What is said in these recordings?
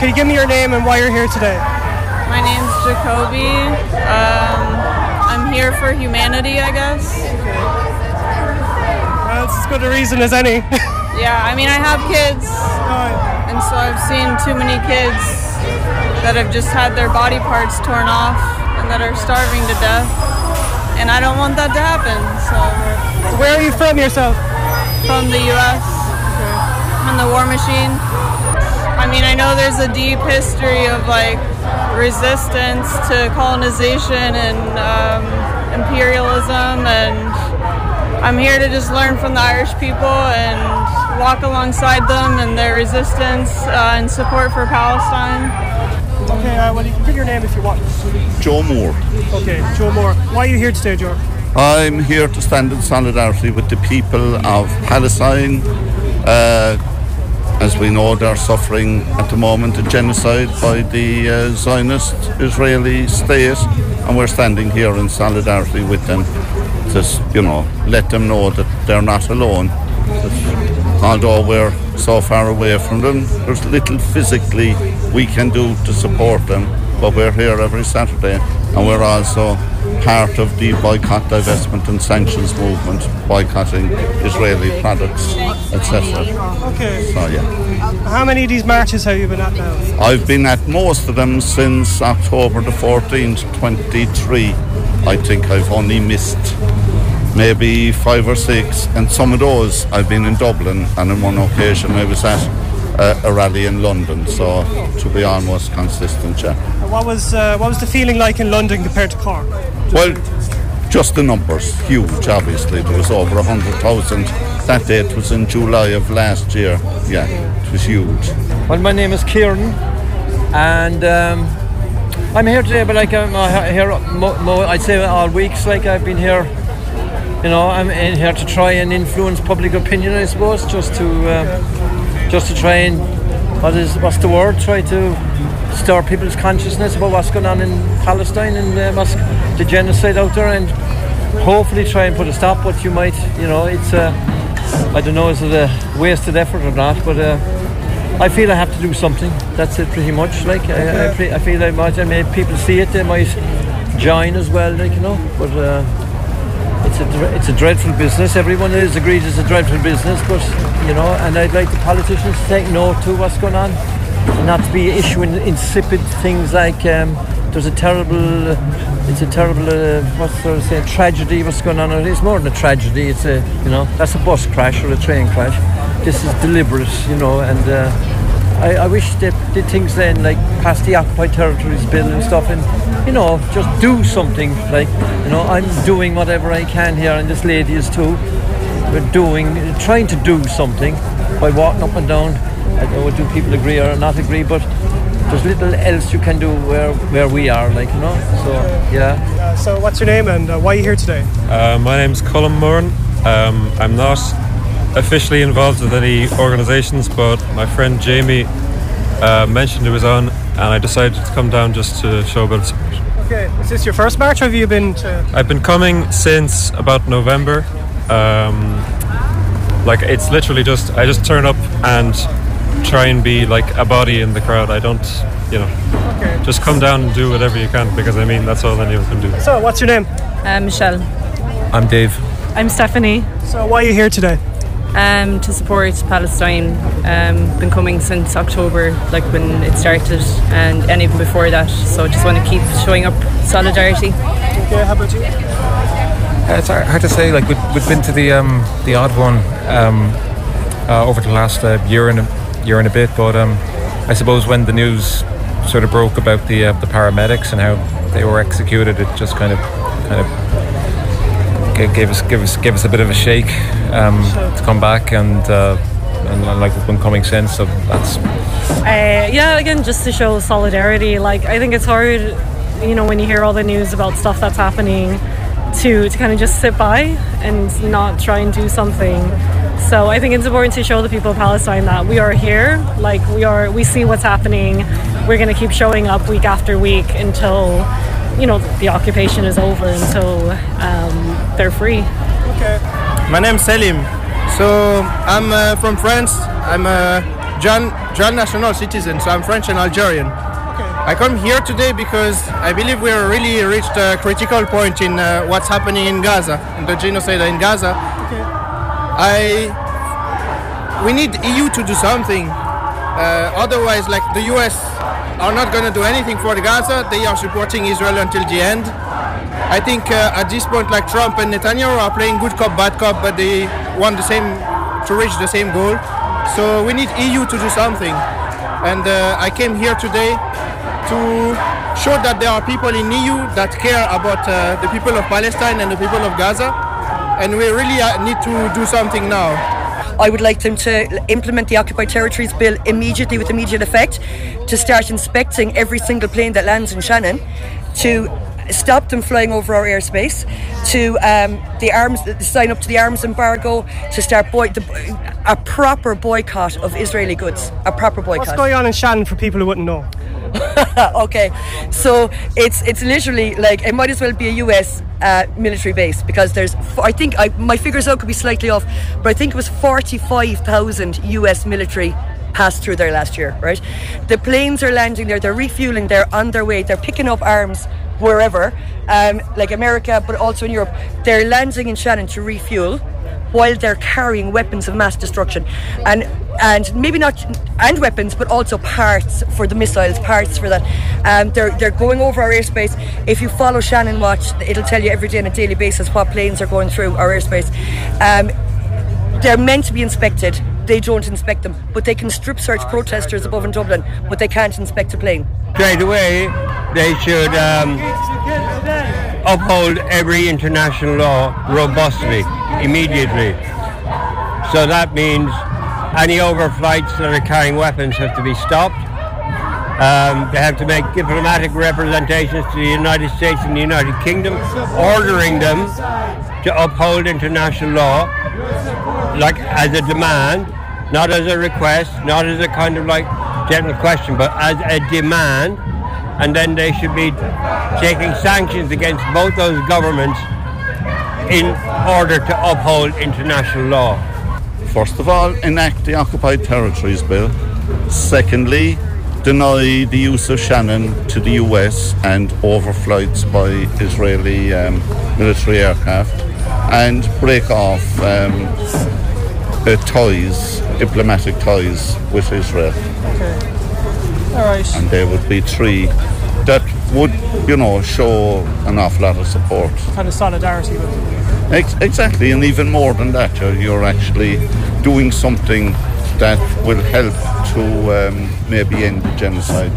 Can you give me your name and why you're here today? My name's Jacoby. I'm here for humanity, I guess. Well, it's as good a reason as any. Yeah, I mean, I have kids, and so I've seen too many kids that have just had their body parts torn off and that are starving to death, and I don't want that to happen. So, where are you from yourself? From the U.S. I'm in the war machine. I mean, I know there's a deep history of like resistance to colonization and imperialism, and I'm here to just learn from the Irish people and walk alongside them and their resistance and support for Palestine. Okay, well, you can give your name if you want. Joe Moore. Okay, Joe Moore. Why are you here today, Joe? I'm here to stand in solidarity with the people of Palestine. As we know, they're suffering at the moment a genocide by the Zionist Israeli state, and we're standing here in solidarity with them to, let them know that they're not alone. That although we're so far away from them, there's little physically we can do to support them, but we're here every Saturday, and we're also part of the boycott, divestment and sanctions movement, boycotting Israeli products, etc. Okay. So, yeah. How many of these marches have you been at now? I've been at most of them since October the 14th, 23. I think I've only missed maybe 5 or 6, and some of those I've been in Dublin, and on one occasion I was at a rally in London, so to be almost consistent, yeah. What was the feeling like in London compared to Cork? Well, just the numbers, huge, obviously. There was over 100,000. That date was in July of last year. Yeah, it was huge. Well, my name is Kieran, and I'm here today, but like I'm here, I'd say all weeks, like I've been here. I'm in here to try and influence public opinion, I suppose, just to try and, what's the word? Try to stir people's consciousness about what's going on in Palestine and what's the genocide out there, and hopefully try and put a stop. But you might, it's I don't know, is it a wasted effort or not? But I feel I have to do something. That's it, pretty much. Like I feel I might. I mean, people see it, they might join as well. But. It's a dreadful business. Everyone is agreed it's a dreadful business, but and I'd like the politicians to take note to what's going on, and not to be issuing insipid things like there's a terrible tragedy. What's going on? It's more than a tragedy. It's that's a bus crash or a train crash. This is deliberate, and I wish they did things then, like pass the Occupied Territories Bill and stuff, and just do something. Like I'm doing whatever I can here, and this lady is too. We're trying to do something by walking up and down. I don't know, do people agree or not agree, but there's little else you can do where we are, So yeah. So what's your name and why are you here today? My name's Colin Moran. I'm not officially involved with any organisations, but my friend Jamie mentioned it was on, and I decided to come down just to show a bit of support. Okay, is this your first march, or have you been to... I've been coming since about November. It's literally I just turn up and try and be like a body in the crowd. I don't, just come down and do whatever you can, because that's all anyone can do. So what's your name? Michelle. I'm Dave. I'm Stephanie. So why are you here today? To support Palestine. Been coming since October, like when it started, and even before that. So just want to keep showing up solidarity. Okay, how about you? It's hard to say. Like we've been to the odd one over the last year and a bit, but I suppose when the news sort of broke about the paramedics and how they were executed, it just kind of gave us a bit of a shake to come back, and like we've been coming since. So that's again, just to show solidarity. Like I think it's hard, when you hear all the news about stuff that's happening, to kind of just sit by and not try and do something. So I think it's important to show the people of Palestine that we are here. Like we see what's happening. We're going to keep showing up week after week until the occupation is over, until they're free. Okay. My name's Selim. So I'm from France. I'm dual national citizen, so I'm French and Algerian. I come here today because I believe we really reached a critical point in what's happening in Gaza, in the genocide in Gaza. We need EU to do something. Otherwise, like the US are not going to do anything for Gaza. They are supporting Israel until the end. I think at this point, like Trump and Netanyahu are playing good cop, bad cop, but they want to reach the same goal. So we need EU to do something. And I came here today to show that there are people in EU that care about the people of Palestine and the people of Gaza. And we really need to do something now. I would like them to implement the Occupied Territories Bill immediately with immediate effect, to start inspecting every single plane that lands in Shannon, to stop them flying over our airspace, to sign up to the arms embargo, to start a proper boycott of Israeli goods. A proper boycott. What's going on in Shannon for people who wouldn't know? Okay, so it's literally like it might as well be a US military base, because there's, I think my figures out could be slightly off, but I think it was 45,000 US military passed through there last year, right? The planes are landing there, they're refueling, they're on their way, they're picking up arms wherever, like America, but also in Europe. They're landing in Shannon to refuel while they're carrying weapons of mass destruction, and maybe not, and weapons, but also parts for the missiles, parts for that. They're going over our airspace. If you follow Shannon Watch, it'll tell you every day on a daily basis what planes are going through our airspace. They're meant to be inspected. They don't inspect them, but they can strip search protesters above in Dublin, but they can't inspect a plane. Straight away, they should uphold every international law robustly, immediately. So that means any overflights that are carrying weapons have to be stopped. They have to make diplomatic representations to the United States and the United Kingdom, ordering them to uphold international law, like as a demand, not as a request, not as a kind of like general question, but as a demand. And then they should be taking sanctions against both those governments in order to uphold international law. First of all, enact the Occupied Territories Bill. Secondly, deny the use of Shannon to the US and overflights by Israeli military aircraft, and break off diplomatic ties with Israel. Okay. All right. And there would be three that would, show an awful lot of support. Kind of solidarity with them. Exactly, and even more than that, you're actually doing something that will help to maybe end the genocide,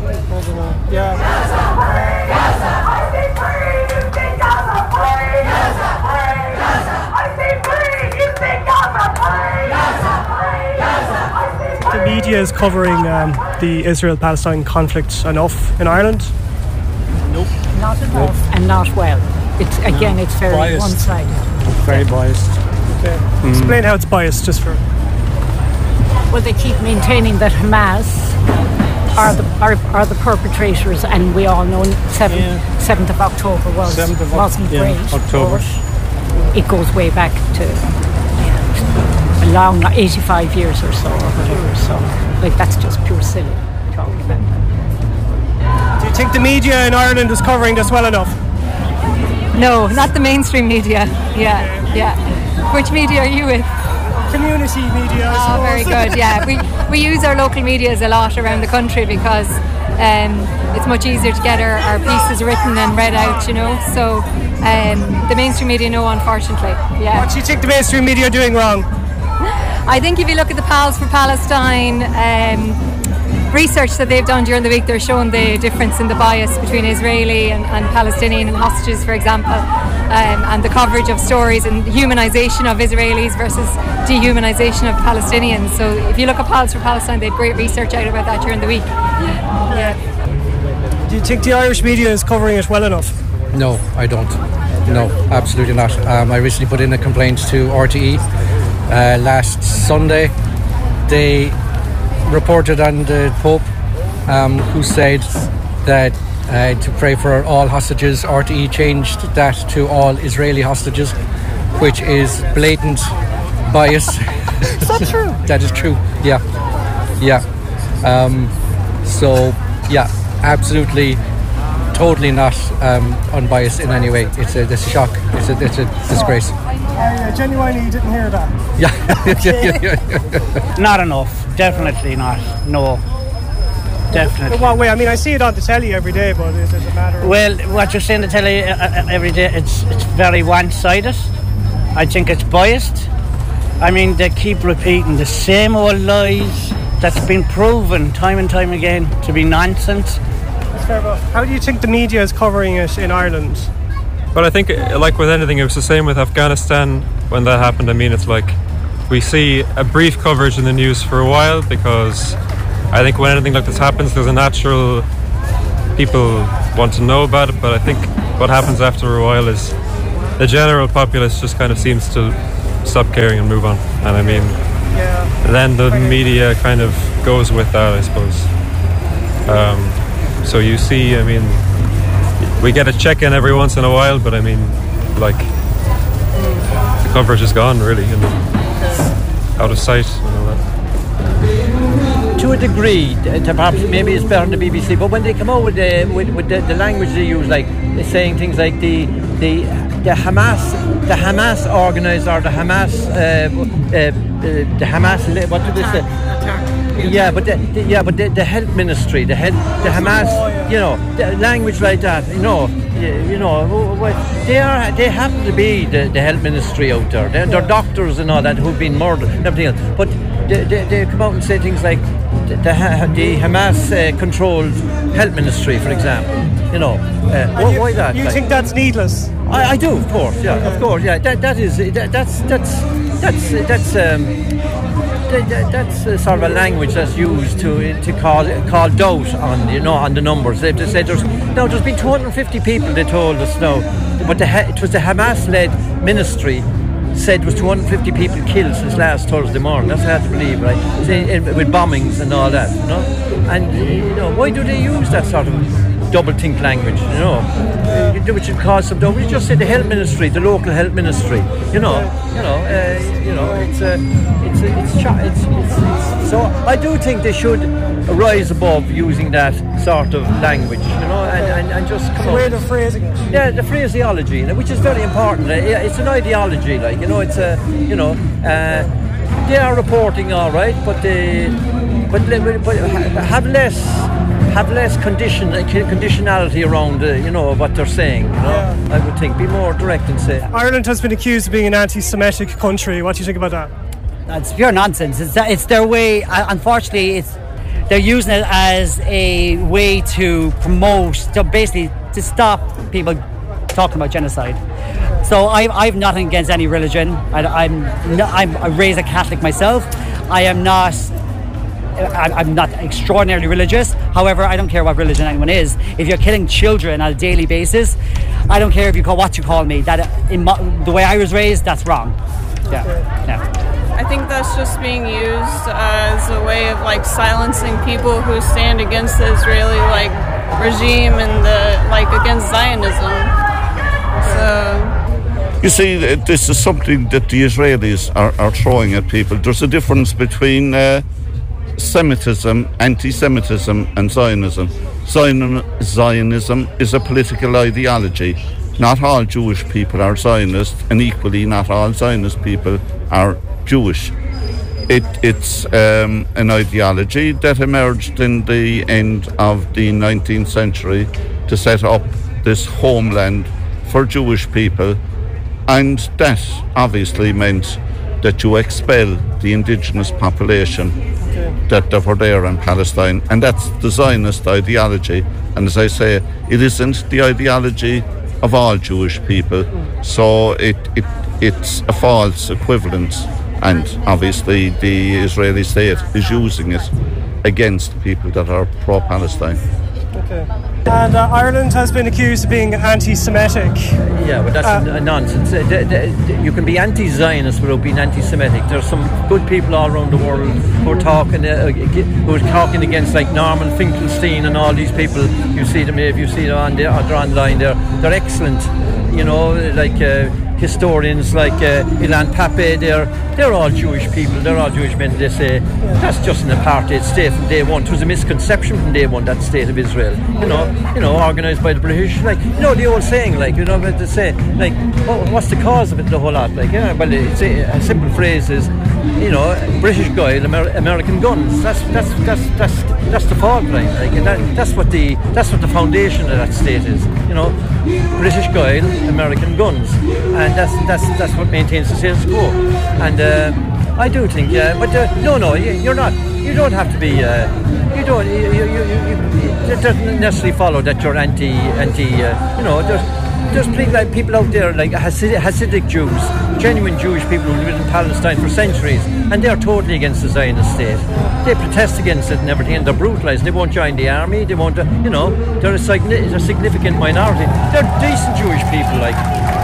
The media is covering the Israel-Palestine conflict enough in Ireland? Nope. Not enough and not well. It's very biased. One-sided. Very biased. Okay. Explain how it's biased, just for... Well, they keep maintaining that Hamas are the perpetrators, and we all know 7th of October wasn't great. October. It goes way back to a long 85 years or so, or whatever. So, that's just pure silly talking about that. Do you think the media in Ireland is covering this well enough? No, not the mainstream media. Yeah. Which media are you with? Community media. Oh, very good. Yeah, we use our local medias a lot around the country because it's much easier to get our pieces written and read out, So the mainstream media, no, unfortunately. Yeah. What do you think the mainstream media are doing wrong? I think if you look at the Pals for Palestine research that they've done during the week, they're showing the difference in the bias between Israeli and Palestinian and hostages, for example, and the coverage of stories and humanisation of Israelis versus dehumanisation of Palestinians. So if you look at Pals for Palestine, they had great research out about that during the week. Yeah. Do you think the Irish media is covering it well enough? No, I don't. No, absolutely not. I recently put in a complaint to RTE last Sunday. They reported on the Pope, who said that to pray for all hostages. RTE changed that to all Israeli hostages, which is blatant bias. Is that true? That is true, yeah. Yeah. So, yeah, absolutely, totally not unbiased in any way. It's a shock. It's a disgrace. I genuinely didn't hear that. Yeah. Not enough. Definitely not. No. Definitely. In what way? I mean, I see it on the telly every day, but is it a matter of... Well, what you're seeing on the telly every day, it's very one-sided. I think it's biased. I mean, they keep repeating the same old lies that's been proven time and time again to be nonsense. That's fair enough. How do you think the media is covering it in Ireland? Well, I think, like with anything, it was the same with Afghanistan when that happened. I mean, it's like we see a brief coverage in the news for a while because I think when anything like this happens, there's a natural people want to know about it. But I think what happens after a while is the general populace just kind of seems to stop caring and move on. And I mean, then the media kind of goes with that, I suppose. So you see, I mean, we get a check-in every once in a while, but I mean, like, the coverage is gone, really, and out of sight and all that. To a degree, perhaps maybe it's better than the BBC, but when they come out with the language they use, like they're saying things like the Hamas organised, or the Hamas, what do they say? Yeah, but the health ministry, the Hamas, you know, the language like that, you know, they happen to be the health ministry out there. They're doctors and all that who've been murdered and everything else. But they come out and say things like the Hamas controlled health ministry, for example. You know, why that? You think that's needless? I do, of course. Yeah, of course. Yeah, that's sort of a language that's used to call doubt on the numbers. They've just said there's been 250 people. They told us now, but it was the Hamas-led ministry said there was 250 people killed since last Thursday morning. That's hard to believe, right? With bombings and all that, you know. And why do they use that sort of double think language? Which would cause some doubt. We just said the health ministry, the local health ministry. So I do think they should rise above using that sort of language, and just come where the phrasing is. Yeah, the phraseology, which is very important. It's an ideology, it's they are reporting all right, but have less conditionality around what they're saying. I would think be more direct and say. Ireland has been accused of being an anti-Semitic country. What do you think about that? That's pure nonsense. It's their way. Unfortunately, they're using it as a way to promote, basically to stop people talking about genocide. So I've nothing against any religion. I'm raised a Catholic myself. I'm not extraordinarily religious. However, I don't care what religion anyone is. If you're killing children on a daily basis, I don't care if you call what you call me. The way I was raised, that's wrong. Yeah. I think that's just being used as a way of silencing people who stand against the Israeli regime and against Zionism. So you see, this is something that the Israelis are throwing at people. There's a difference between Semitism, anti-Semitism and Zionism. Zionism is a political ideology. Not all Jewish people are Zionists, and equally not all Zionist people are Jewish. It's an ideology that emerged in the end of the 19th century to set up this homeland for Jewish people, and that obviously meant that you expel the indigenous population that were there in Palestine, and that's the Zionist ideology. And as I say, it isn't the ideology of all Jewish people, so it's a false equivalence, and obviously the Israeli state is using it against people that are pro-Palestine. Okay. And Ireland has been accused of being anti-Semitic. Yeah, but that's nonsense. You can be anti-Zionist without being anti-Semitic. There's some good people all around the world who are talking against Norman Finkelstein and all these people. You see them, if you see them they're online. They're excellent. historians like Ilan Pape, they're all Jewish people, they're all Jewish men. They say that's just an apartheid state from day one. It was a misconception from day one, that state of Israel. You know, organised by the British. Like, you know, the old saying, like, you know, what they say, like, what's the cause of it, the whole lot? Like, yeah, well, it's a simple phrase is, you know, British guile, American guns. That's the fault line. Like, and that's what the foundation of that state is. You know, British guile, American guns, and that's what maintains the status quo. And I do think, but no, you're not. You don't have to be. You don't. It doesn't necessarily follow that you're anti. You know, there's people out there like Hasidic Jews, genuine Jewish people who lived in Palestine for centuries, and they're totally against the Zionist state. They protest against it and everything, and they're brutalised. They won't join the army. They won't. You know, they're a significant minority. They're decent Jewish people, like.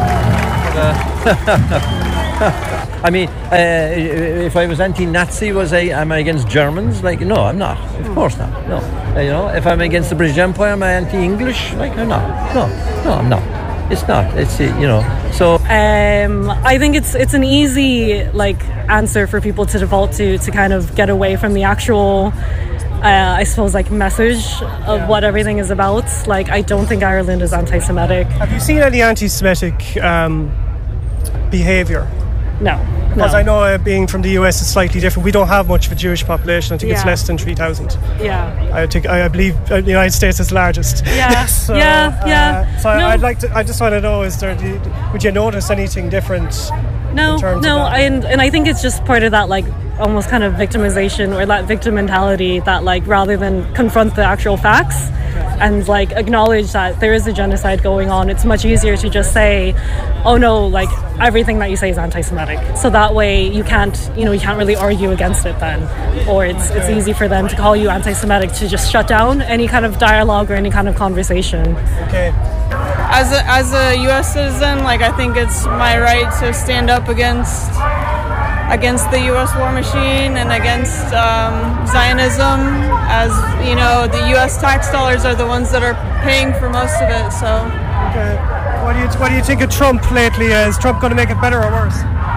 I mean, if I was anti-Nazi, am I against Germans? Like, no, I'm not. Of course not. No, you know, if I'm against the British Empire, am I anti-English? Like, I'm not. No, I'm not. It's not. It's, you know. So I think it's an easy like answer for people to default to kind of get away from the actual. I suppose like message of what everything is about. Like, I don't think Ireland is anti-Semitic. Have you seen any anti-Semitic behaviour? No. Because I know being from the US it's slightly different. We don't have much of a Jewish population. I think it's less than 3,000. Yeah. I believe the United States is largest. Yeah. So, So I just want to know, would you notice anything different? No, and I think it's just part of that like almost kind of victimization or that victim mentality that like rather than confront the actual facts and like acknowledge that there is a genocide going on, it's much easier to just say, oh no, like everything that you say is anti-Semitic. So that way you can't really argue against it then, or it's easy for them to call you anti-Semitic to just shut down any kind of dialogue or any kind of conversation. Okay. As a U.S. citizen, like I think it's my right to stand up against the U.S. war machine and against Zionism. As you know, the U.S. tax dollars are the ones that are paying for most of it. So, okay. What do you think of Trump lately? Is Trump going to make it better or worse?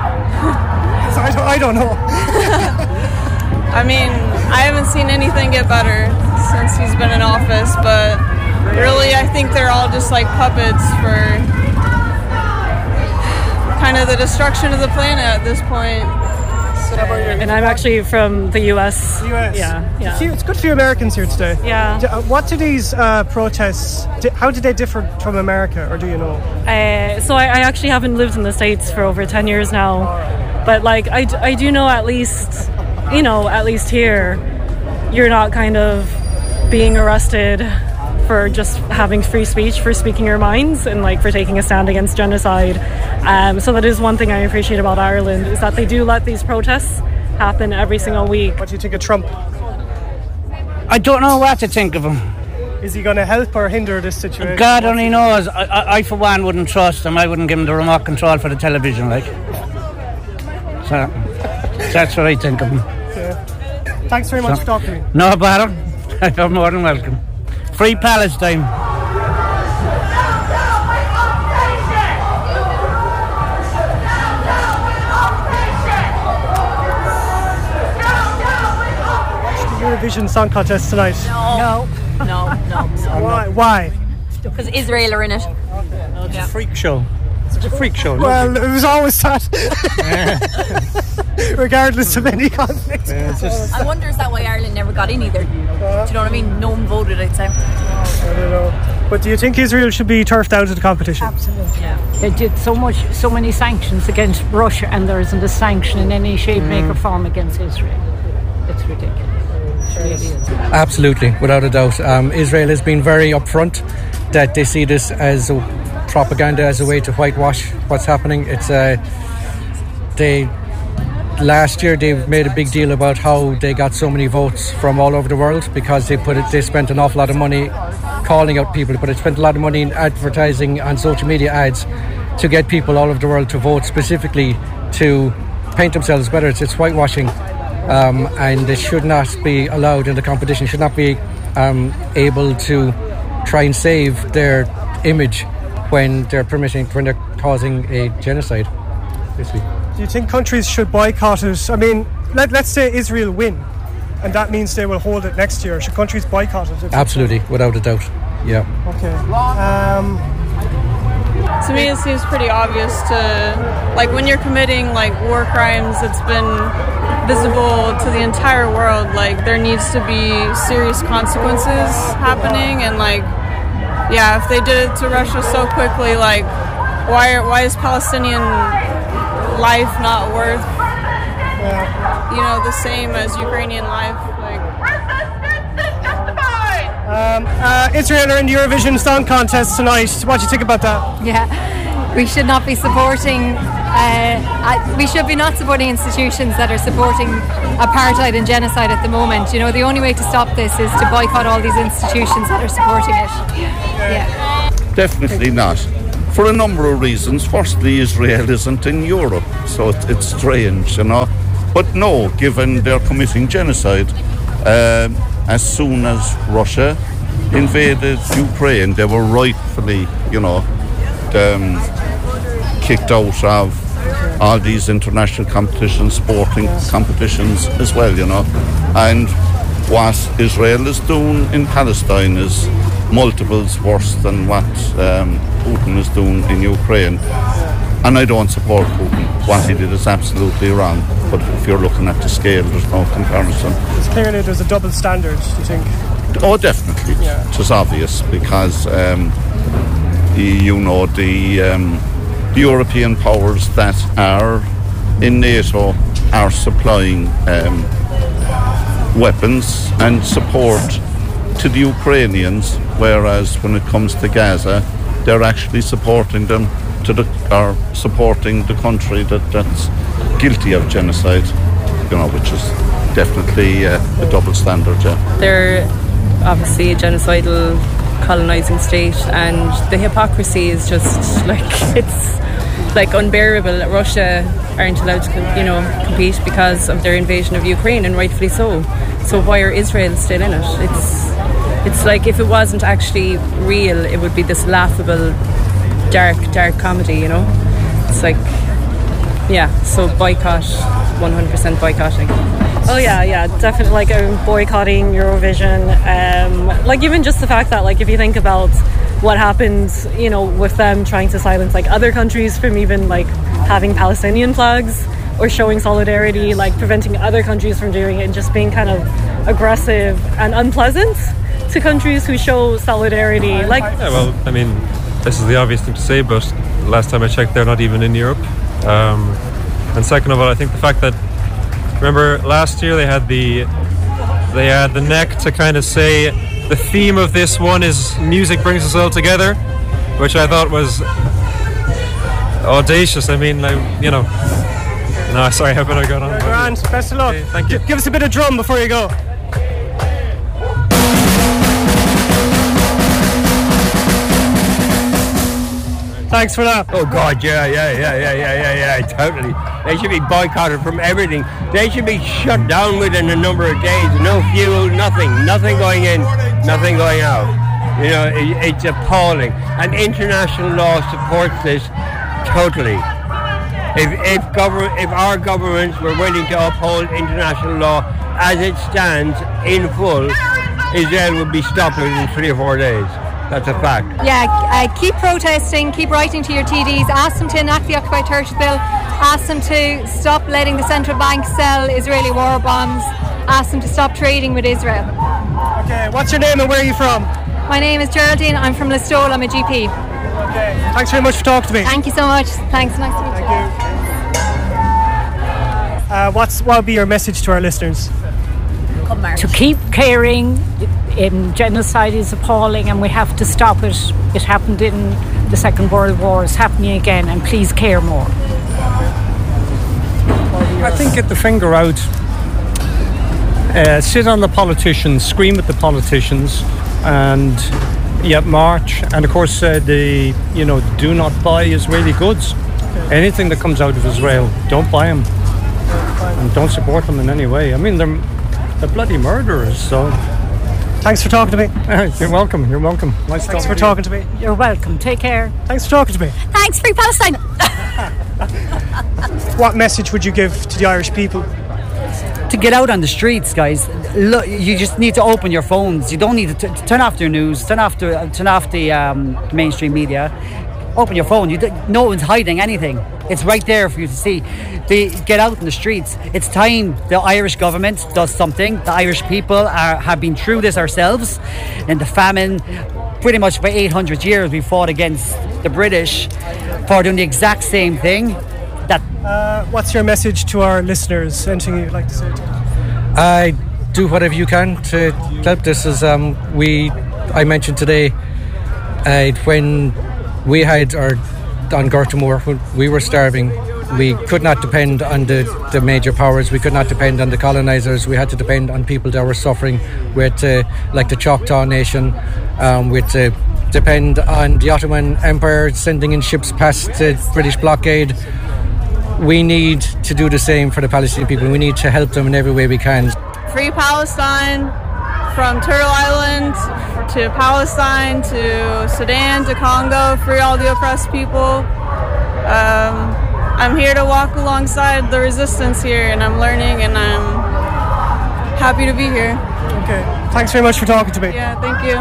I don't know. I mean, I haven't seen anything get better since he's been in office, but really, I think they're all just like puppets for kind of the destruction of the planet at this point. So, and I'm actually from the US. Yeah. It's good for you Americans here today. Yeah. What do these protests, how did they differ from America, or do you know? So I actually haven't lived in the States for over 10 years now, but like I do know at least here, you're not kind of being arrested for just having free speech, for speaking your minds, and like for taking a stand against genocide. So that is one thing I appreciate about Ireland, is that they do let these protests happen every single week. What do you think of Trump? I don't know what to think of him. Is he going to help or hinder this situation? God only knows. I for one wouldn't trust him. I wouldn't give him the remote control for the television, like. So that's what I think of him. Yeah. Thanks very much for talking to me. No bother. You're more than welcome. Free Palestine. Watch the Eurovision Song Contest tonight. No. Why? Because Israel are in it. It's a freak show. It's a freak show. Well, it was always that. Regardless of any conflict. I wonder, is that why Ireland never got in either? Do you know what I mean? No one voted, I'd say. I don't know. But do you think Israel should be turfed out of the competition? Absolutely. Yeah. They did so many sanctions against Russia, and there isn't a sanction in any shape, make, or form against Israel. It's ridiculous. It really is. Absolutely, without a doubt. Israel has been very upfront that they see this as propaganda, as a way to whitewash what's happening. It's last year they made a big deal about how they got so many votes from all over the world because they spent an awful lot of money calling out people, but they spent a lot of money in advertising on social media ads to get people all over the world to vote specifically to paint themselves better. It's whitewashing, and they should not be allowed in the competition, should not be able to try and save their image when they're causing a genocide, basically. Do you think countries should boycott it? I mean, let's say Israel win, and that means they will hold it next year. Should countries boycott it? Absolutely, without a doubt. Yeah. Okay. To me, it seems pretty obvious to, like, when you're committing, like, war crimes, it's been visible to the entire world. Like, there needs to be serious consequences happening, and, like, yeah, if they did it to Russia so quickly, like, why is Palestinian life not worth, you know, the same as Ukrainian life? Like, Israel are in the Eurovision Song Contest tonight. What do you think about that? Yeah, we should not be supporting. We should be not supporting institutions that are supporting apartheid and genocide at the moment. You know, the only way to stop this is to boycott all these institutions that are supporting it. Yeah. Definitely not. For a number of reasons. Firstly, Israel isn't in Europe, so it's strange, you know. But no, given they're committing genocide, as soon as Russia invaded Ukraine, they were rightfully, you know, kicked out of all these international competitions, sporting competitions as well, you know. And what Israel is doing in Palestine is multiples worse than what Putin is doing in Ukraine. And I don't support Putin. What he did is absolutely wrong. But if you're looking at the scale, there's no comparison. It's clearly there's a double standard, do you think? Oh, definitely. Yeah. It is obvious because, you know, the European powers that are in NATO are supplying weapons and support to the Ukrainians, whereas when it comes to Gaza, they're actually supporting them supporting the country that's guilty of genocide, you know, which is definitely a double standard. Yeah. They're obviously a genocidal colonising state, and the hypocrisy is just like, it's like unbearable that Russia aren't allowed to compete because of their invasion of Ukraine, and rightfully so. So why are Israel still in it? It's like, if it wasn't actually real, it would be this laughable dark comedy, you know. It's like, yeah, so boycott, 100% boycotting. Oh yeah, definitely. Like, boycotting Eurovision. Like, even just the fact that, like, if you think about what happened, you know, with them trying to silence, like, other countries from even, like, having Palestinian flags or showing solidarity, like, preventing other countries from doing it, and just being kind of aggressive and unpleasant to countries who show solidarity. Like, yeah, well, I mean, this is the obvious thing to say, but last time I checked, they're not even in Europe. And second of all, I think the fact that, remember last year they had the neck to kind of say the theme of this one is music brings us all together, which I thought was audacious. I mean, you know. No, sorry, how about I got on? Grant, best of luck. Okay, thank you. Give us a bit of drum before you go. Thanks for that. Oh God, yeah, totally. They should be boycotted from everything. They should be shut down within a number of days. No fuel, nothing going in, nothing going out. You know, it's appalling. And international law supports this totally. If our governments were willing to uphold international law as it stands in full, Israel would be stopped within 3 or 4 days. That's a fact. Yeah, keep protesting, keep writing to your TDs, ask them to enact the Occupied Territories Bill, ask them to stop letting the central bank sell Israeli war bonds, ask them to stop trading with Israel. Okay, what's your name and where are you from? My name is Geraldine, I'm from Listowel, I'm a GP. Okay, thanks very much for talking to me. Thank you so much, thanks, nice to meet you. What would be your message to our listeners? To keep caring. Genocide is appalling and we have to stop it. It happened in the Second World War, it's happening again, and please care more. I think get the finger out, sit on the politicians, scream at the politicians, and march. And of course, do not buy Israeli goods. Anything that comes out of Israel, don't buy them, and don't support them in any way. I mean, they're bloody murderers, so. Thanks for talking to me. You're welcome. You're welcome. Nice Thanks for talking to me. You're welcome. Take care. Thanks for talking to me. Thanks, Free Palestine. What message would you give to the Irish people? To get out on the streets, guys. Look, you just need to open your phones. You don't need to turn off your news, turn off the mainstream media. Open your phone. No one's hiding anything. It's right there for you to see. Get out in the streets. It's time the Irish government does something. The Irish people have been through this ourselves. In the famine, pretty much for 800 years, we fought against the British for doing the exact same thing. What's your message to our listeners? Anything you'd like to say to them? Do whatever you can to help this. As I mentioned today, when we had on Gortamore, when we were starving, we could not depend on the major powers. We could not depend on the colonisers. We had to depend on people that were suffering. We had to, like the Choctaw Nation, we had to depend on the Ottoman Empire sending in ships past the British blockade. We need to do the same for the Palestinian people. We need to help them in every way we can. Free Palestine, from Turtle Island to Palestine to Sudan to Congo. Free all the oppressed people. I'm here to walk alongside the resistance here, and I'm learning, and I'm happy to be here. Okay. Thanks very much for talking to me. Yeah, thank you.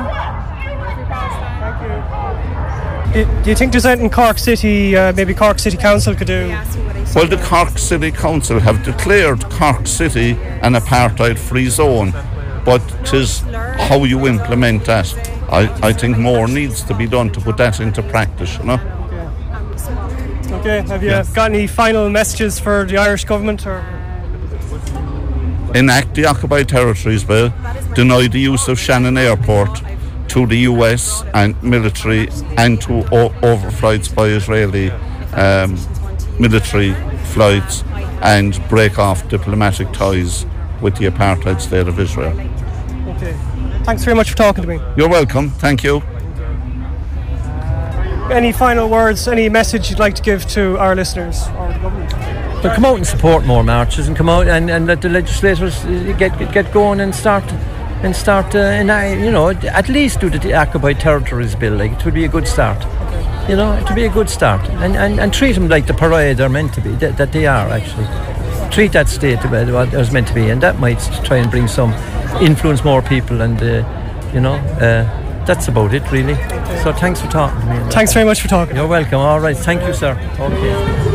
Do you think there's anything Cork City, maybe Cork City Council could do? Well, the Cork City Council have declared Cork City an apartheid-free zone, but 'tis how you implement that. I think more needs to be done to put that into practice, you know? Okay, have you got any final messages for the Irish government? Or? Enact the occupied territories bill, deny the use of Shannon Airport to the US and military and to overflights by Israeli military flights, and break off diplomatic ties with the apartheid state of Israel. Okay. Thanks very much for talking to me. You're welcome. Thank you. Any final words, any message you'd like to give to our listeners or the government? But come out and support more marches, and come out and let the legislators get going and start at least do the occupied territories bill. Like, it would be a good start. You know, it would be a good start, and treat them like the pariah they're meant to be, that they are actually. Treat that state what it was meant to be, and that might try and bring some influence more people, and that's about it really. So thanks for talking to me. Thanks very much for talking. You're welcome. All right, thank you, sir. Okay.